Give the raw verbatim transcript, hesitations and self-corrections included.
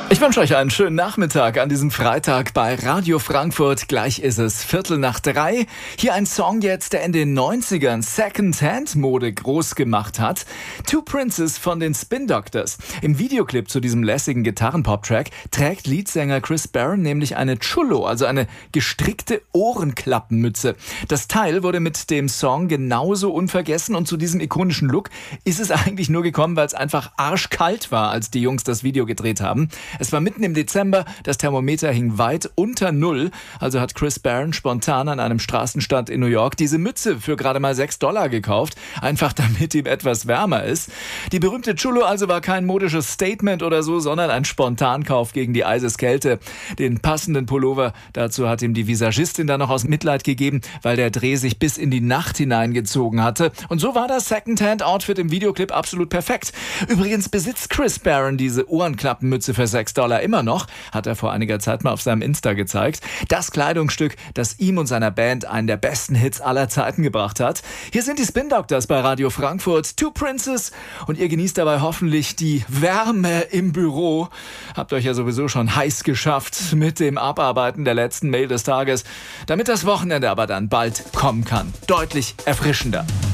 Ich wünsche euch einen schönen Nachmittag an diesem Freitag bei Radio Frankfurt. Gleich ist es Viertel nach drei. Hier ein Song jetzt, der in den neunzigern Second-Hand-Mode groß gemacht hat. Two Princes von den Spin Doctors. Im Videoclip zu diesem lässigen Gitarrenpop-Track trägt Leadsänger Chris Barron nämlich eine Chullo, also eine gestrickte Ohrenklappenmütze. Das Teil wurde mit dem Song genauso unvergessen und zu diesem ikonischen Look ist es eigentlich nur gekommen, weil es einfach arschkalt war, als die Jungs das Video gedreht haben. Es war mitten im Dezember, das Thermometer hing weit unter Null, also hat Chris Barron spontan an einem Straßenstand in New York diese Mütze für gerade mal sechs Dollar gekauft, einfach damit ihm etwas wärmer ist. Die berühmte Chullo also war kein modisches Statement oder so, sondern ein Spontankauf gegen die Eiseskälte. Den passenden Pullover dazu hat ihm die Visagistin dann noch aus Mitleid gegeben, weil der Dreh sich bis in die Nacht hineingezogen hatte. Und so war das Secondhand-Outfit im Videoclip absolut perfekt. Übrigens besitzt Chris Barron diese Ohrenklappenmütze für sechs Dollar immer noch, hat er vor einiger Zeit mal auf seinem Insta gezeigt. Das Kleidungsstück, das ihm und seiner Band einen der besten Hits aller Zeiten gebracht hat. Hier sind die Spin Doctors bei Radio Frankfurt, Two Princes, und ihr genießt dabei hoffentlich die Wärme im Büro. Habt euch ja sowieso schon heiß geschafft mit dem Abarbeiten der letzten Mail des Tages, damit das Wochenende aber dann bald kommen kann. Deutlich erfrischender.